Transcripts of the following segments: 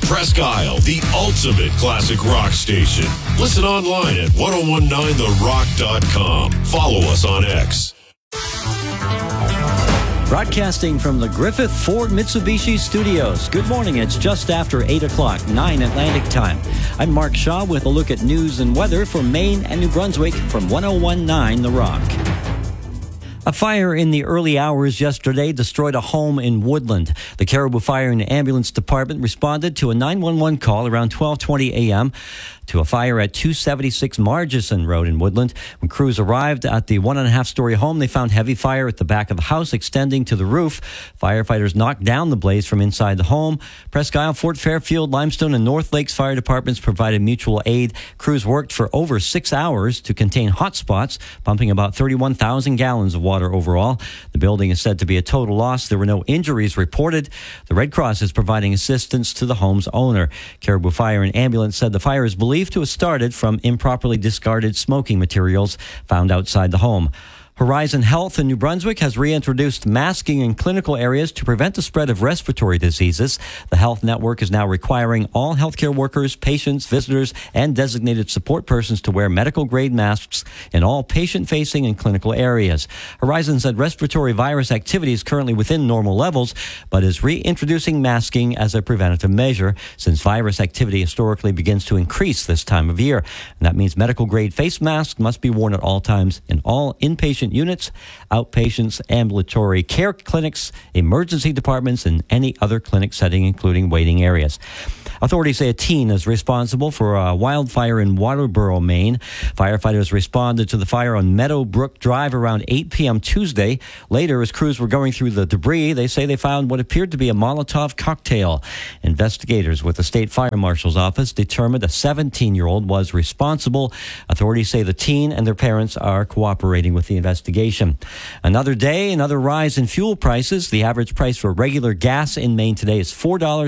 Presque Isle, the ultimate classic rock station. Listen online at 1019therock.com. Follow us on X. Broadcasting from the Griffith Ford Mitsubishi Studios. Good morning. It's just after 8 o'clock, 9 Atlantic time. I'm Mark Shaw with a look at news and weather for Maine and New Brunswick from 1019 The Rock. A fire in the early hours yesterday destroyed a home in Woodland. The Caribou Fire and Ambulance Department responded to a 911 call around 12:20 a.m. to a fire at 276 Margison Road in Woodland. When crews arrived at the 1.5-story home, they found heavy fire at the back of the house extending to the roof. Firefighters knocked down the blaze from inside the home. Presque Isle, Fort Fairfield, Limestone, and North Lakes fire departments provided mutual aid. Crews worked for over 6 hours to contain hot spots, pumping about 31,000 gallons of water overall. The building is said to be a total loss. There were no injuries reported. The Red Cross is providing assistance to the home's owner. Caribou Fire and Ambulance said the fire is believed to have started from improperly discarded smoking materials found outside the home. Horizon Health in New Brunswick has reintroduced masking in clinical areas to prevent the spread of respiratory diseases. The health network is now requiring all healthcare workers, patients, visitors, and designated support persons to wear medical-grade masks in all patient-facing and clinical areas. Horizon said respiratory virus activity is currently within normal levels, but is reintroducing masking as a preventative measure since virus activity historically begins to increase this time of year. And that means medical-grade face masks must be worn at all times in all inpatient units, outpatients, ambulatory care clinics, emergency departments, and any other clinic setting, including waiting areas. Authorities say a teen is responsible for a wildfire in Waterboro, Maine. Firefighters responded to the fire on Meadowbrook Drive around 8 p.m. Tuesday. Later, as crews were going through the debris, they say they found what appeared to be a Molotov cocktail. Investigators with the State Fire Marshal's Office determined a 17-year-old was responsible. Authorities say the teen and their parents are cooperating with the investigation. Another day, another rise in fuel prices. The average price for regular gas in Maine today is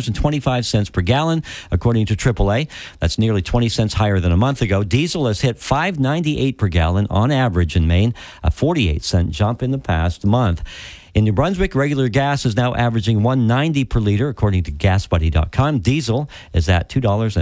$4.25 per gallon. According to AAA, that's nearly 20 cents higher than a month ago. Diesel has hit $5.98 per gallon on average in Maine, a 48-cent jump in the past month. In New Brunswick, regular gas is now averaging $1.90 per liter, according to GasBuddy.com. Diesel is at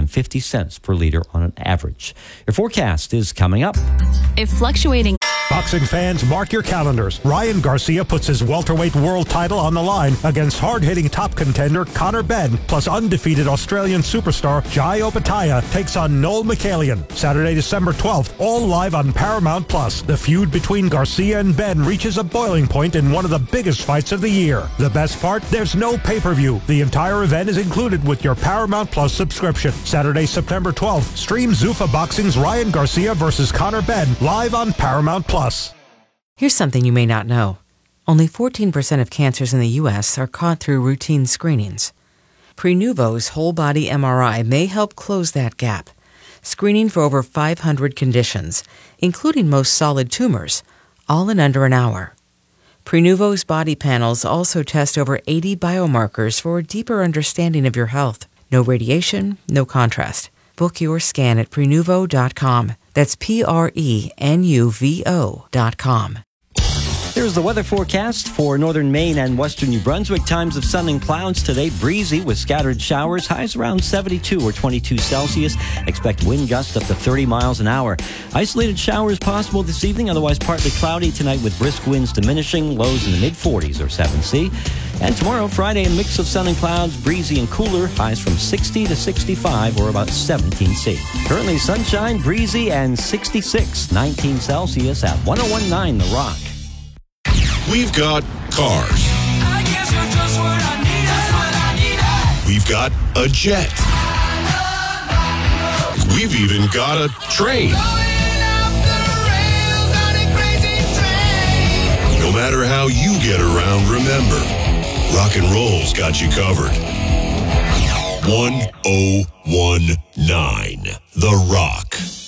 $2.50 per liter on an average. Your forecast is coming up. If fluctuating... Boxing fans, mark your calendars. Ryan Garcia puts his welterweight world title on the line against hard-hitting top contender Conor Benn, plus undefeated Australian superstar Jai Opetaia takes on Noel Michaelian. Saturday, December 12th, all live on Paramount+. The feud between Garcia and Benn reaches a boiling point in one of the biggest fights of the year. The best part? There's no pay-per-view. The entire event is included with your Paramount+ subscription. Saturday, September 12th, stream Zuffa Boxing's Ryan Garcia versus Conor Benn live on Paramount+. Here's something you may not know. Only 14% of cancers in the U.S. are caught through routine screenings. Prenuvo's whole-body MRI may help close that gap, screening for over 500 conditions, including most solid tumors, all in under an hour. Prenuvo's body panels also test over 80 biomarkers for a deeper understanding of your health. No radiation, no contrast. Book your scan at Prenuvo.com. That's Prenuvo.com. Here's the weather forecast for northern Maine and western New Brunswick. Times of sun and clouds today. Breezy with scattered showers. Highs around 72 or 22 Celsius. Expect wind gusts up to 30 miles an hour. Isolated showers possible this evening. Otherwise partly cloudy tonight with brisk winds diminishing. Lows in the mid-40s or 7C. And tomorrow, Friday, a mix of sun and clouds. Breezy and cooler. Highs from 60 to 65 or about 17C. Currently sunshine, breezy, and 66. 19 Celsius at 1019 The Rock. We've got cars. I guess you're just what I need. That's what I need. We've got a jet. We've even got a train. No matter how you get around, remember, rock and roll's got you covered. 1019 The Rock.